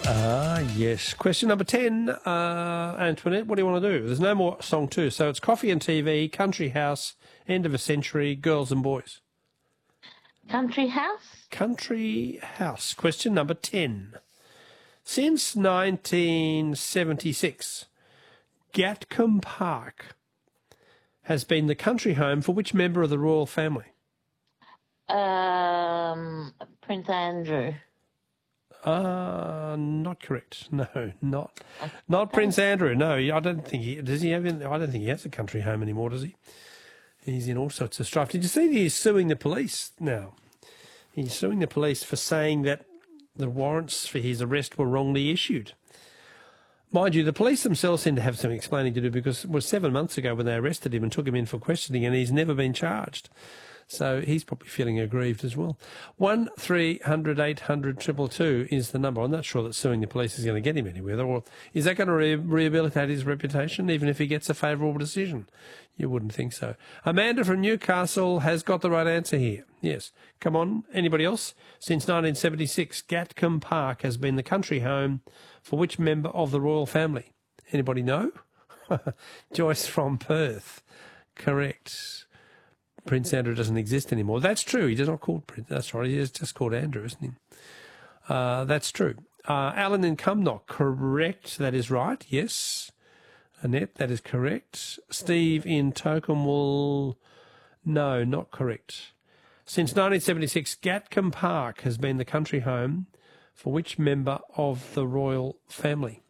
Yes. Question number 10, Antoinette, what do you want to do? There's no more song 2, so it's coffee and TV, country house, end of a century, girls and boys. Country house? Country house. Question number 10. Since 1976, Gatcombe Park has been the country home for which member of the royal family? Prince Andrew. Not correct. No, not Prince Andrew. No, I don't think he does. I don't think he has a country home anymore, does he? He's in all sorts of strife. Did you see that he's suing the police now? He's suing the police for saying that the warrants for his arrest were wrongly issued. Mind you, the police themselves seem to have some explaining to do because it was 7 months ago when they arrested him and took him in for questioning, and he's never been charged. So he's probably feeling aggrieved as well. 1300 800 222 is the number. I'm not sure that suing the police is going to get him anywhere. Or is that going to rehabilitate his reputation, even if he gets a favourable decision? You wouldn't think so. Amanda from Newcastle has got the right answer here. Yes. Come on. Anybody else? Since 1976, Gatcombe Park has been the country home for which member of the royal family? Anybody know? Joyce from Perth. Correct. Prince Andrew doesn't exist anymore. That's true. He does not call Prince. That's right. He is just called Andrew, isn't he? That's true. Alan in Cumnock, correct. That is right. Yes. Annette, that is correct. Steve in Tocumwal, no, not correct. Since 1976, Gatcombe Park has been the country home for which member of the royal family?